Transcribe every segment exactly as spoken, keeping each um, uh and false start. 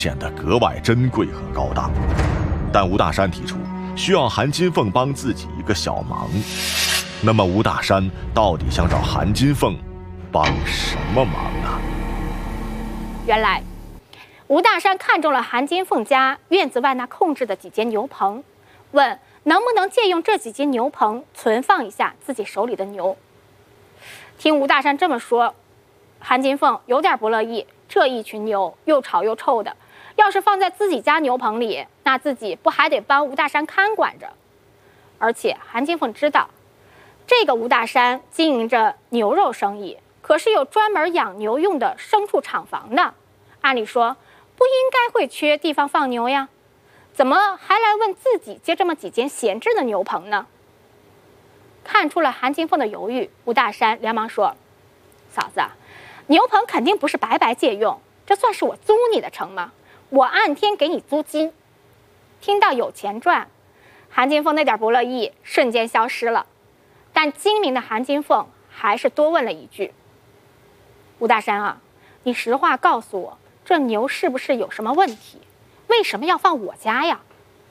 显得格外珍贵和高大。但吴大山提出需要韩金凤帮自己一个小忙，那么吴大山到底想找韩金凤帮什么忙呢？ 原来吴大山看中了韩金凤家院子外那空置的几间牛棚，问能不能借用这几间牛棚存放一下自己手里的牛。听吴大山这么说，韩金凤有点不乐意，这一群牛又吵又臭的，要是放在自己家牛棚里，那自己不还得帮吴大山看管着？而且韩金凤知道，这个吴大山经营着牛肉生意，可是有专门养牛用的牲畜厂房的，按理说不应该会缺地方放牛呀，怎么还来问自己借这么几间闲置的牛棚呢？看出了韩金凤的犹豫，吴大山连忙说：“嫂子，牛棚肯定不是白白借用，这算是我租你的成吗？我按天给你租金。”听到有钱赚，韩金凤那点不乐意瞬间消失了。但精明的韩金凤还是多问了一句：“吴大山啊，你实话告诉我，这牛是不是有什么问题？为什么要放我家呀？”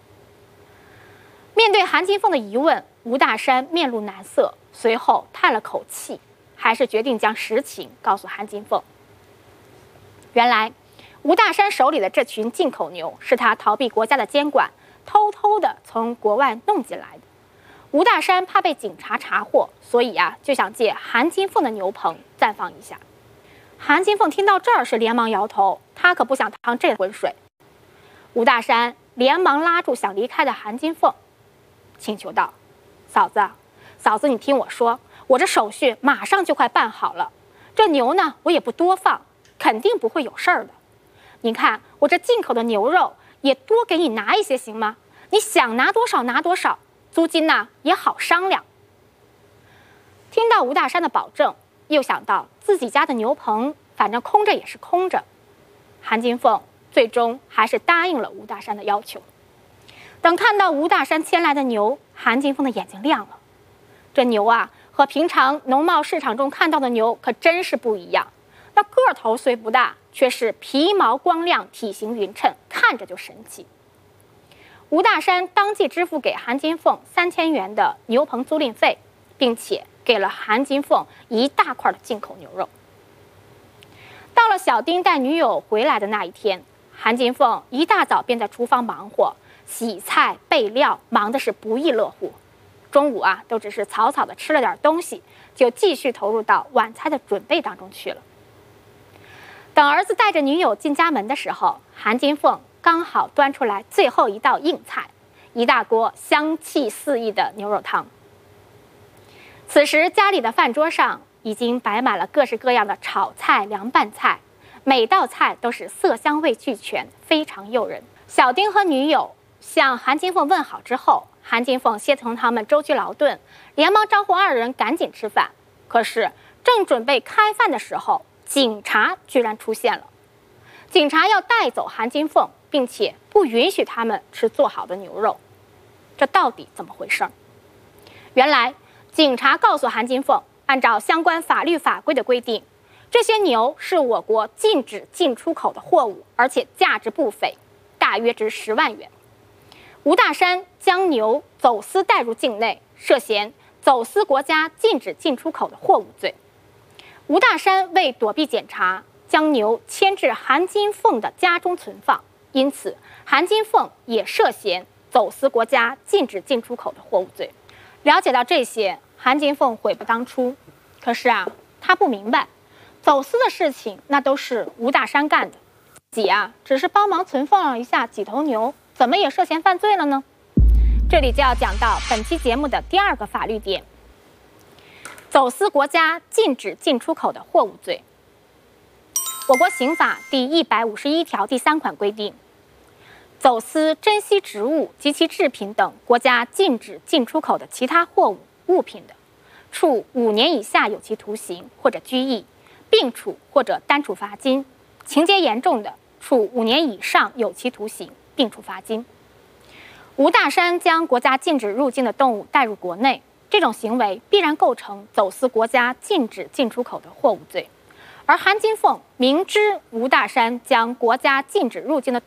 面对韩金凤的疑问，吴大山面露难色，随后叹了口气，还是决定将实情告诉韩金凤。原来吴大山手里的这群进口牛是他逃避国家的监管，偷偷的从国外弄进来的。吴大山怕被警察查获，所以啊，就想借韩金凤的牛棚暂放一下。韩金凤听到这儿是连忙摇头，他可不想趟这浑水。吴大山连忙拉住想离开的韩金凤，请求道：“嫂子，嫂子，你听我说，我这手续马上就快办好了，这牛呢，我也不多放，肯定不会有事儿的。您看我这进口的牛肉也多给你拿一些行吗？你想拿多少拿多少，租金呢也好商量。”听到吴大山的保证，又想到自己家的牛棚反正空着也是空着，韩金凤最终还是答应了吴大山的要求。等看到吴大山牵来的牛，韩金凤的眼睛亮了。这牛啊，和平常农贸市场中看到的牛可真是不一样。那个头虽不大，却是皮毛光亮，体型匀称，看着就神气。吴大山当即支付给韩金凤三千元的牛棚租赁费，并且给了韩金凤一大块的进口牛肉。到了小丁带女友回来的那一天，韩金凤一大早便在厨房忙活，洗菜备料，忙的是不亦乐乎。中午啊，都只是草草的吃了点东西，就继续投入到晚餐的准备当中去了。等儿子带着女友进家门的时候，韩金凤刚好端出来最后一道硬菜，一大锅香气四溢的牛肉汤。此时家里的饭桌上已经摆满了各式各样的炒菜、凉拌菜，每道菜都是色香味俱全，非常诱人。小丁和女友向韩金凤问好之后，韩金凤协同他们周居劳顿，连忙招呼二人赶紧吃饭。可是正准备开饭的时候，警察居然出现了。警察要带走韩金凤，并且不允许他们吃做好的牛肉。这到底怎么回事？原来警察告诉韩金凤，按照相关法律法规的规定，这些牛是我国禁止进出口的货物，而且价值不菲，大约值十万元。吴大山将牛走私带入境内，涉嫌走私国家禁止进出口的货物罪。吴大山为躲避检查，将牛牵至韩金凤的家中存放，因此韩金凤也涉嫌走私国家禁止进出口的货物罪。了解到这些，韩金凤悔不当初。可是啊，他不明白，走私的事情那都是吴大山干的，自己啊只是帮忙存放了一下几头牛，怎么也涉嫌犯罪了呢？这里就要讲到本期节目的第二个法律点：走私国家禁止进出口的货物罪。我国刑法第一百五十一条第三款规定，走私珍稀植物及其制品等国家禁止进出口的其他货物、物品的，处五年以下有期徒刑或者拘役，并处或者单处罚金；情节严重的，处五年以上有期徒刑，并处罚金。吴大山将国家禁止入境的动物带入国内，这种行为必然构成走私国家禁止进出口的货物罪。而韩金凤明知吴大山将国家禁止入境的